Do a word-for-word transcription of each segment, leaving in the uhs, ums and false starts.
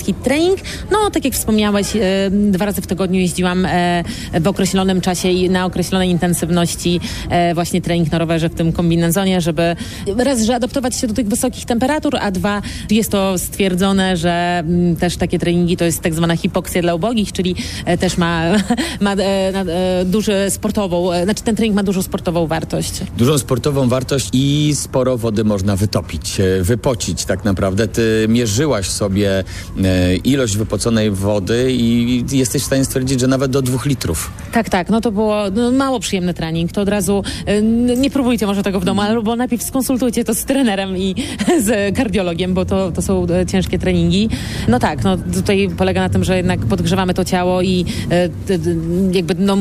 taki trening. No, tak jak wspomniałeś, dwa razy w tygodniu jeździłam w określonym czasie i na określonej intensywności właśnie trening na rowerze w tym kombinezonie, żeby raz, że adaptować się do tych wysokich temperatur, a dwa, jest to stwierdzone, że też takie treningi to jest tak zwana hipoksja dla ubogich, czyli też ma, ma duży sportową, znaczy ten trening ma dużą sportową wartość. Dużą sportową wartość i sporo wody można wytopić, wypocić tak naprawdę. Ty mierzyłaś sobie ilość wypoconej wody i jesteś w stanie stwierdzić, że nawet do dwóch litrów. Tak, tak. No to było no, mało przyjemny trening. To od razu nie próbujcie może tego w domu, albo najpierw skonsultujcie to z trenerem i z kardiologiem, bo to, to są ciężkie treningi. No tak, no tutaj polega na tym, że jednak podgrzewamy to ciało i jakby no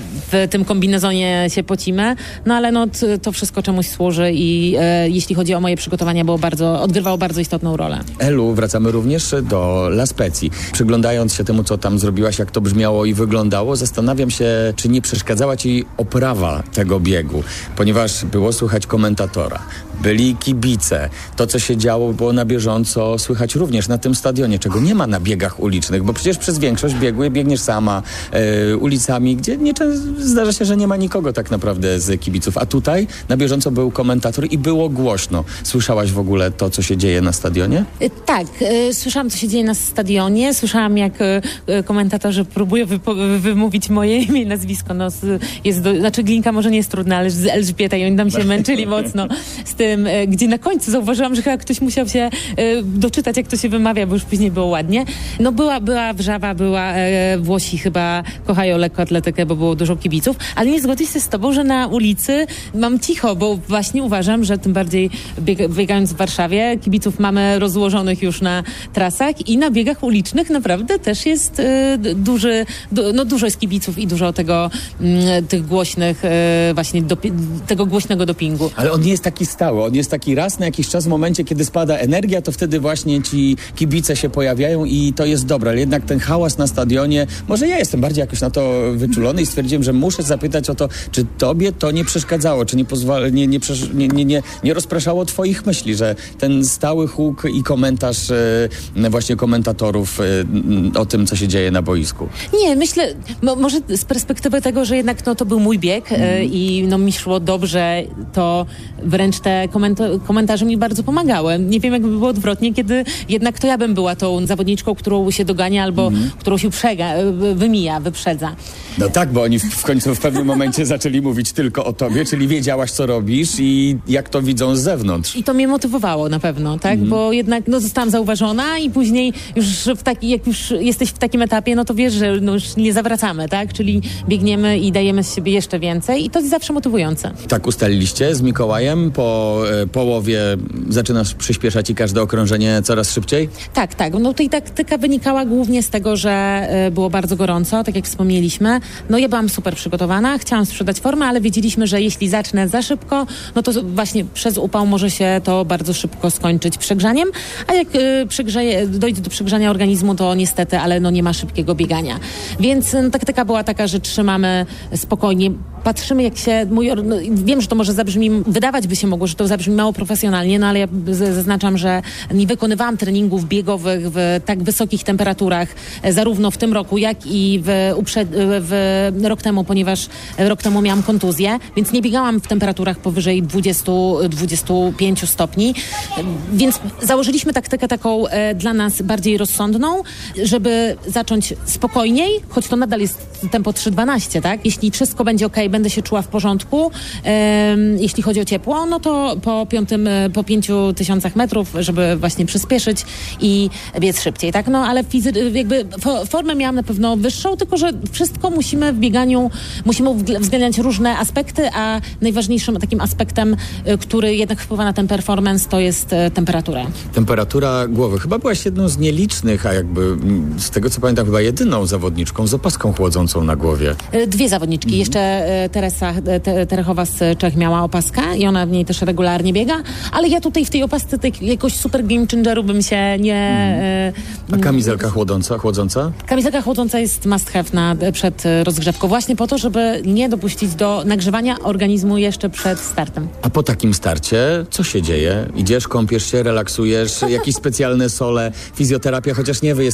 w tym kombinezonie się pocimy, no ale no to wszystko czemuś służy i e, jeśli chodzi o moje przygotowania, było bardzo, odgrywało bardzo istotną rolę. Elu, wracamy również do La Spezii. Przyglądając się temu, co tam zrobiłaś, jak to brzmiało i wyglądało, zastanawiam się, czy nie przeszkadzała ci oprawa tego biegu, ponieważ było słychać komentatora, byli kibice. To, co się działo, było na bieżąco słychać również na tym stadionie, czego nie ma na biegach ulicznych, bo przecież przez większość biegły biegniesz sama e, ulicami, gdzie nie, zdarza się, że nie ma nikogo tak naprawdę z kibiców. A tutaj na bieżąco był komentator i było głośno. Słyszałaś w ogóle to, co się dzieje na stadionie? Tak, e, słyszałam, co się dzieje na stadionie. Słyszałam, jak e, komentatorzy próbują wypo- wymówić moje imię i nazwisko. No, jest do, znaczy Glinka może nie jest trudna, ale z Elżbieta i oni tam się męczyli mocno z tym, e, gdzie na końcu zauważyłam, że chyba ktoś musiał się e, doczytać, jak to się wymawia, bo już później było ładnie. No była, była wrzawa, była e, Włosi chyba kochają lekkoatletykę, bo było dużo kibiców, ale nie zgodzę się z tobą, że na ulicy mam cicho, bo właśnie uważam, że tym bardziej bieg- biegając w Warszawie, kibiców mamy rozłożonych już na trasach i na biegach ulicznych naprawdę też jest y, duży, du, no dużo jest kibiców i dużo tego, y, tych głośnych, y, właśnie dopi- tego głośnego dopingu. Ale on nie jest taki stały, on jest taki raz na jakiś czas w momencie, kiedy spada energia, to wtedy właśnie ci kibice się pojawiają i to jest dobre, ale jednak ten hałas na stadionie, może ja jestem bardziej jakoś na to wyczulony i stwierdziłem, że muszę zapytać o to, czy tobie to nie przeszkadzało, czy nie, pozwala, nie, nie, nie, nie, nie, nie rozpraszało twoich myśli, że ten stały huk i komentarz e, właśnie komentatorów e, o tym, co się dzieje na boisku. Nie, myślę, mo, może z perspektywy tego, że jednak no, to był mój bieg mm. e, i no, mi szło dobrze, to wręcz te komenta- komentarze mi bardzo pomagały. Nie wiem, jakby było odwrotnie, kiedy jednak to ja bym była tą zawodniczką, którą się dogania albo mm. którą się przega, wymija, wyprzedza. No tak, bo oni w, w końcu w pewnym momencie zaczęli mówić tylko o tobie, czyli wiedziałaś, co robisz i jak to widzą z zewnątrz. I to mnie motywowało na pewno, tak? Mm. Bo jednak no, zostałam zauważona i później już w taki, jak już jesteś w takim etapie, no to wiesz, że no, już nie zawracamy, tak? Czyli biegniemy i dajemy z siebie jeszcze więcej i to jest zawsze motywujące. Tak ustaliliście z Mikołajem? Po e, połowie zaczynasz przyspieszać i każde okrążenie coraz szybciej? Tak, tak. No tutaj taktyka wynikała głównie z tego, że e, było bardzo gorąco, tak jak wspomnieliśmy. No ja byłam super przygotowana, chciałam sprzedać formę, ale wiedzieliśmy, że jeśli zacznę za szybko, no to właśnie przez upał może się to bardzo szybko skończyć przegrzaniem, a jak y, przegrzeje, dojdzie do przegrzania organizmu, to niestety, ale no nie ma szybkiego biegania. Więc no, taktyka była taka, że trzymamy spokojnie, patrzymy jak się, mój, no, wiem, że to może zabrzmi, wydawać by się mogło, że to zabrzmi mało profesjonalnie, no ale ja zaznaczam, że nie wykonywałam treningów biegowych w tak wysokich temperaturach, zarówno w tym roku, jak i w, uprzed, w rok temu, ponieważ rok temu miałam kontuzję, więc nie biegałam w temperaturach powyżej dwudziestu do dwudziestu pięciu stopni, więc założyliśmy taktykę taką e, dla nas bardziej rozsądną, żeby zacząć spokojniej, choć to nadal jest tempo trzy dwanaście, tak? Jeśli wszystko będzie okej, będę się czuła w porządku, e, jeśli chodzi o ciepło, no to po piątym, po pięciu tysiącach metrów, żeby właśnie przyspieszyć i biec szybciej, tak? No ale fizy- jakby fo- formę miałam na pewno wyższą, tylko że wszystko musimy w bieganiu, musimy uwzględniać różne aspekty, a najważniejszym takim aspektem, który jednak wpływa na ten performance, to jest temperatura. Temperatura głowy. Chyba byłaś jedną z nielicznych, a jakby z tego co pamiętam, chyba jedyną zawodniczką z opaską chłodzącą na głowie. Dwie zawodniczki. Mhm. Jeszcze Teresa Te- Terechowa z Czech miała opaskę i ona w niej też regularnie biega, ale ja tutaj w tej opasce tej, jakoś super game changeru bym się nie... Mhm. A kamizelka chłodząca? chłodząca? Kamizelka chłodząca jest must have na, przed rozgrzewką, właśnie po to, żeby nie dopuścić do nagrzewania organizmu jeszcze przed startem. A po takim starcie co się dzieje? Idziesz, kąpiesz się, relaksujesz, jakieś specjalne sole, fizjoterapia, chociaż nie wy